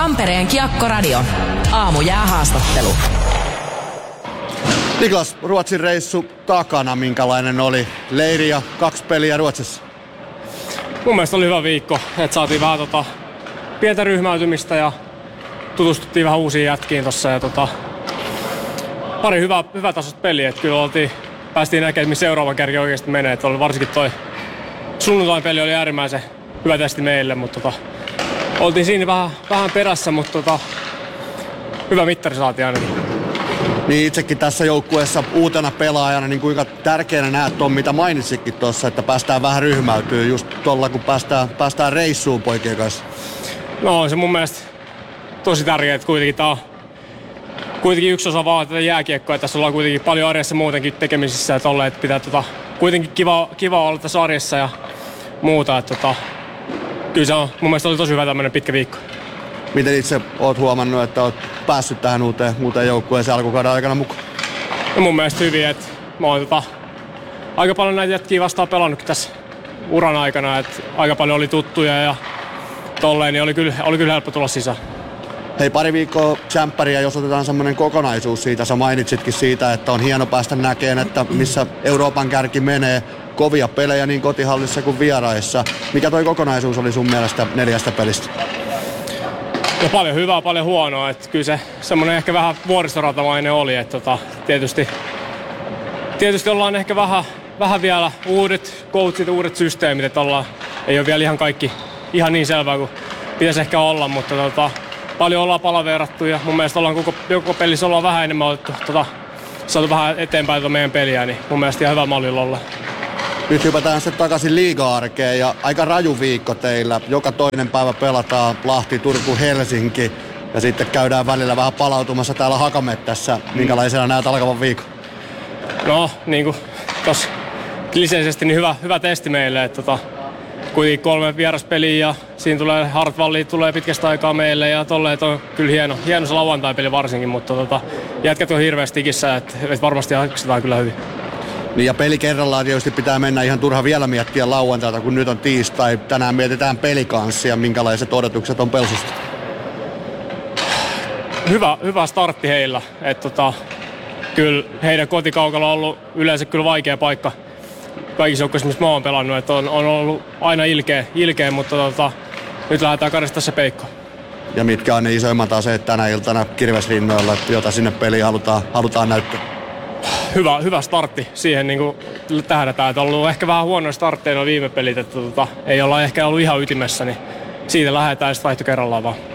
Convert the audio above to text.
Tampereen Kiekkoradio. Aamujäähaastattelu. Niklas, Ruotsin reissu takana, minkälainen oli leiri ja 2 peliä Ruotsissa? Mun mielestä oli hyvä viikko, että saatiin vähän pientä ryhmäytymistä ja tutustuttiin vähän uusiin jätkiin tossa ja pari hyvä tasoista peliä, että kyllä päästiin näkemään, missä seuraava kärki oikeasti menee, että oli varsinkin toi sunnuntain peli oli äärimmäisen hyvä testi meille, mutta oltiin siinä vähän perässä, mutta hyvä mittari saatiin ainakin. Niin itsekin tässä joukkueessa uutena pelaajana, niin kuinka tärkeänä näet tuon, mitä mainitsitkin tuossa, että päästään vähän ryhmäytyy just tuolla, kun päästään reissuun poikien kanssa? No se mun mielestä tosi tärkeää, että kuitenkin tää on yksi osa vaan tätä jääkiekkoa, tässä ollaan kuitenkin paljon arjessa muutenkin tekemisissä, että pitää kuitenkin kiva olla tässä arjessa ja muuta, että kyllä se on, mun mielestä oli tosi hyvä tämmönen pitkä viikko. Miten itse oot huomannut, että oot päässyt tähän uuteen joukkueeseen alkukauden aikana mukaan? No mun mielestä hyvin, että mä oon aika paljon näitä jätkiä vastaan pelannut tässä uran aikana, että aika paljon oli tuttuja ja tolleen, niin oli kyllä helppo tulla sisään. Hei, pari viikkoa tsemppäriä, jos otetaan semmoinen kokonaisuus siitä. Sä mainitsitkin siitä, että on hieno päästä näkemään, että missä Euroopan kärki menee. Kovia pelejä niin kotihallissa kuin vieraissa. Mikä toi kokonaisuus oli sun mielestä 4 pelistä? No paljon hyvää, paljon huonoa. Että kyllä se semmoinen ehkä vähän vuoristoratamainen oli. Että tietysti ollaan ehkä vähän vielä uudet coachit, uudet systeemit. Että ei ole vielä ihan kaikki ihan niin selvää kuin pitäisi ehkä olla, mutta paljon ollaan palaveerattu ja mun mielestä ollaan koko pelissä ollaan vähän enemmän otettu, saatu vähän eteenpäin meidän peliä, niin mun mielestä ihan hyvä mallilla olla. Nyt hypätään sitten takaisin liiga-arkeen ja aika raju viikko teillä. Joka toinen päivä pelataan Lahti, Turku, Helsinki ja sitten käydään välillä vähän palautumassa täällä Hakamettässä. Minkälaisena näet alkavan viikon? No, niin kuin tossa kliseisesti, niin hyvä testi meille, että kuitenkin 3 vieraspeliä ja siinä tulee Hartwalliin tulee pitkästä aikaa meille ja tolleen on kyllä hieno se lauantai-peli varsinkin, mutta jätkät on hirveästi ikissä, että varmasti jaksetaan kyllä hyvin. Niin ja peli kerrallaan tietysti pitää mennä, ihan turha vielä miettiä lauantaita, kun nyt on tiistai. Tänään mietitään pelikanssia, minkälaiset odotukset on Pelsusta? Hyvä startti heillä, että kyllä heidän kotikaukalla on ollut yleensä kyllä vaikea paikka kaikissa joukkueissa, missä mä oon pelannut, että on ollut aina ilkeä, mutta nyt lähdetään karjastaa se peikko. Ja mitkä on ne isoimmat aseet tänä iltana Kirvesrinnoilla, jota sinne peliin halutaan näyttää? Hyvä startti siihen niin kuin tähdätään, että on ollut ehkä vähän huonoja startteja viime pelit, että ei olla ehkä ollut ihan ytimessä, niin siitä lähdetään sitten vaihto kerrallaan vaan.